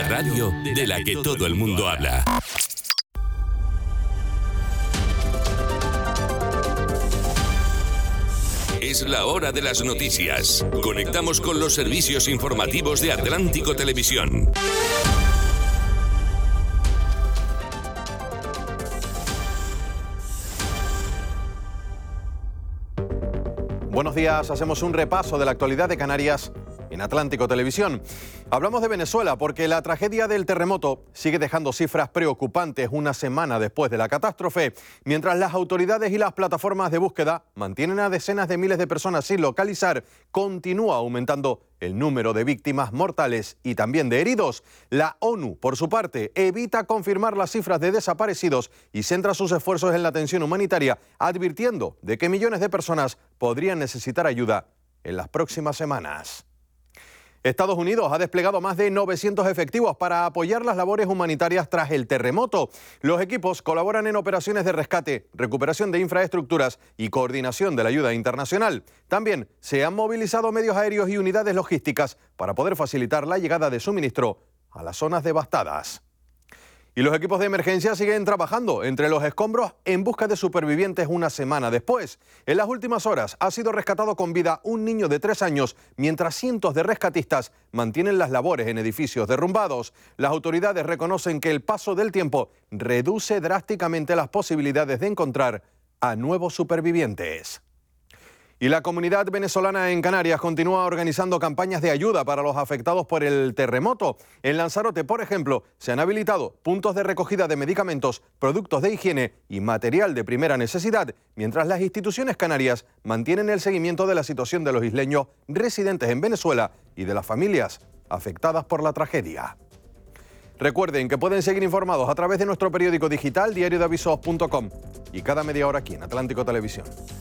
radio de la que todo el mundo habla. Es la hora de las noticias. Conectamos con los servicios informativos de Atlántico Televisión. Buenos días, hacemos un repaso de la actualidad de Canarias en Atlántico Televisión. Hablamos de Venezuela porque la tragedia del terremoto sigue dejando cifras preocupantes una semana después de la catástrofe, mientras las autoridades y las plataformas de búsqueda mantienen a decenas de miles de personas sin localizar. Continúa aumentando el número de víctimas mortales y también de heridos. La ONU, por su parte, evita confirmar las cifras de desaparecidos y centra sus esfuerzos en la atención humanitaria, advirtiendo de que millones de personas podrían necesitar ayuda en las próximas semanas. Estados Unidos ha desplegado más de 900 efectivos para apoyar las labores humanitarias tras el terremoto. Los equipos colaboran en operaciones de rescate, recuperación de infraestructuras y coordinación de la ayuda internacional. También se han movilizado medios aéreos y unidades logísticas para poder facilitar la llegada de suministro a las zonas devastadas. Y los equipos de emergencia siguen trabajando entre los escombros en busca de supervivientes una semana después. En las últimas horas ha sido rescatado con vida un niño de 3 años, mientras cientos de rescatistas mantienen las labores en edificios derrumbados. Las autoridades reconocen que el paso del tiempo reduce drásticamente las posibilidades de encontrar a nuevos supervivientes. Y la comunidad venezolana en Canarias continúa organizando campañas de ayuda para los afectados por el terremoto. En Lanzarote, por ejemplo, se han habilitado puntos de recogida de medicamentos, productos de higiene y material de primera necesidad, mientras las instituciones canarias mantienen el seguimiento de la situación de los isleños residentes en Venezuela y de las familias afectadas por la tragedia. Recuerden que pueden seguir informados a través de nuestro periódico digital diariodeavisos.com y cada media hora aquí en Atlántico Televisión.